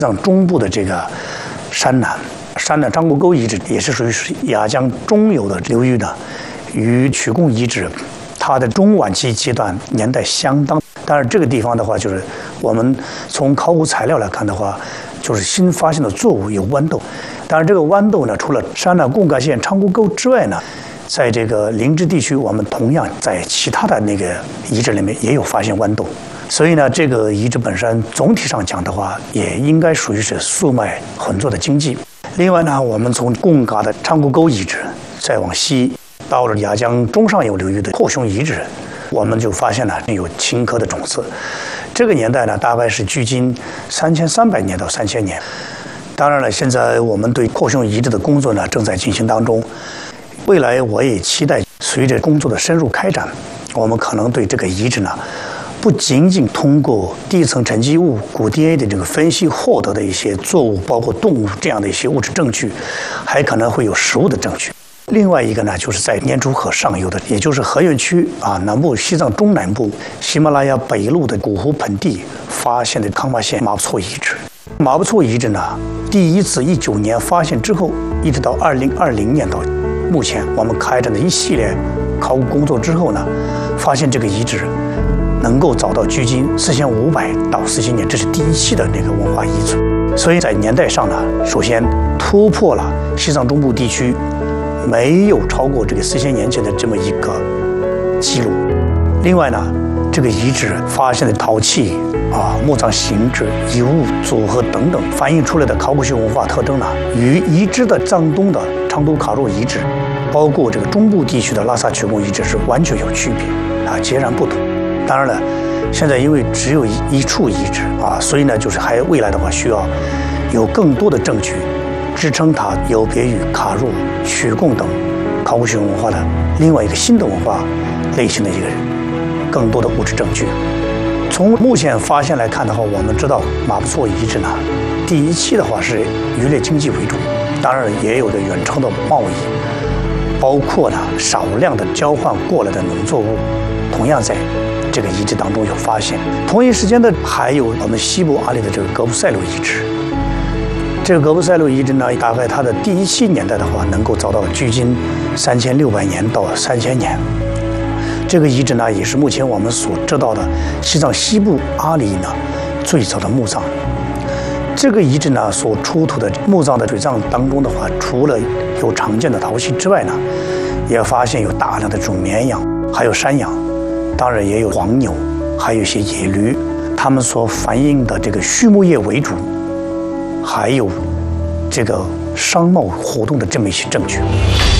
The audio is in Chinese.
藏中部的这个山南张国沟遗址也是属于雅江中游的流域的，与曲贡遗址它的中晚期阶段年代相当。当然，这个地方的话，就是我们从考古材料来看的话，就是新发现的作物有豌豆。当然，这个豌豆呢，除了山南贡嘎县昌沽沟之外呢，在这个林芝地区，我们同样在其他的那个遗址里面也有发现豌豆。所以呢，这个遗址本身总体上讲的话，也应该属于是粟麦混作的经济。另外呢，我们从贡嘎的昌沽沟遗址再往西，到了雅江中上游流域的扩胸遗址，我们就发现了有青稞的种子。这个年代呢，大概是距今3300年到3000年。当然了，现在我们对扩胸遗址的工作呢正在进行当中。未来我也期待，随着工作的深入开展，我们可能对这个遗址呢，不仅仅通过第一层沉积物古 DNA 的这个分析获得的一些作物，包括动物这样的一些物质证据，还可能会有实物的证据。另外一个呢，就是在念珠河上游的，也就是河源区南部西藏中南部喜马拉雅北麓的古湖盆地发现的康巴县马布措遗址。马布措遗址呢，第一次19年发现之后，一直到2020年到目前，我们开展的一系列考古工作之后呢，发现这个遗址能够找到距今4500到4000年，这是第一期的那个文化遗存。所以在年代上呢，首先突破了西藏中部地区没有超过这个4000年前的这么一个记录。另外呢，这个遗址发现的陶器墓葬形制、遗物组合等等，反映出来的考古学文化特征呢，与已知的藏东的昌都卡若遗址，包括这个中部地区的拉萨曲贡遗址是完全有区别截然不同。当然了，现在因为只有一处遗址所以呢，就是还未来的话需要有更多的证据支撑它有别于卡若、曲贡等考古学文化的另外一个新的文化类型的一个更多的物质证据。从目前发现来看的话，我们知道马布措遗址呢，第一期的话是渔猎经济为主，当然也有的远程的贸易，包括呢少量的交换过来的农作物，同样在这个遗址当中有发现。同一时间的还有我们西部阿里的这个格布赛路遗址。这个格布赛路遗址呢，大概它的第一期年代的话，能够找到距今3600年到3000年。这个遗址呢，也是目前我们所知道的西藏西部阿里呢最早的墓葬。这个遗址呢所出土的墓葬的水葬当中的话，除了有常见的陶器之外呢，也发现有大量的这种绵羊，还有山羊，当然也有黄牛，还有一些野驴，它们所反映的这个畜牧业为主，还有这个商贸活动的这么一些证据。